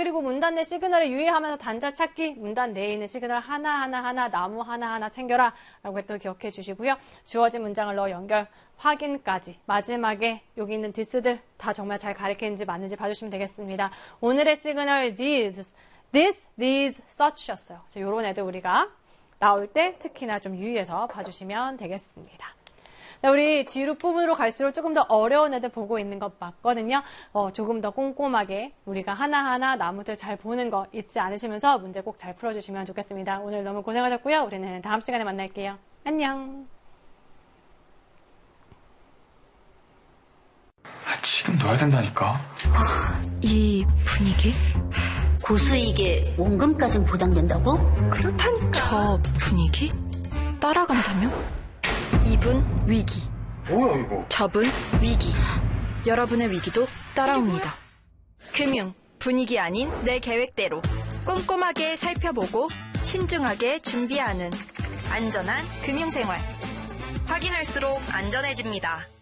그리고 문단 내 시그널에 유의하면서 단자 찾기, 문단 내에 있는 시그널 하나하나, 나무 하나하나 챙겨라 라고 했던 거 기억해 주시고요. 주어진 문장을 넣어 연결, 확인까지. 마지막에 여기 있는 this들 다 정말 잘 가리키는지 맞는지 봐주시면 되겠습니다. 오늘의 시그널 these, such였어요. 이런 애들 우리가 나올 때 특히나 좀 유의해서 봐주시면 되겠습니다. 우리 뒤로 부분으로 갈수록 조금 더 어려운 애들 보고 있는 것 맞거든요. 조금 더 꼼꼼하게 우리가 하나하나 나무들 잘 보는 거 잊지 않으시면서 문제 꼭 잘 풀어주시면 좋겠습니다. 오늘 너무 고생하셨고요. 우리는 다음 시간에 만날게요. 안녕. 지금 넣어야 된다니까. 이 분위기? 고수익에 원금까진 보장된다고? 그렇다니까. 저 분위기? 따라간다면? 이분 위기. 뭐야 이거? 저분 위기. 여러분의 위기도 따라옵니다. 금융, 분위기 아닌 내 계획대로 꼼꼼하게 살펴보고 신중하게 준비하는 안전한 금융생활. 확인할수록 안전해집니다.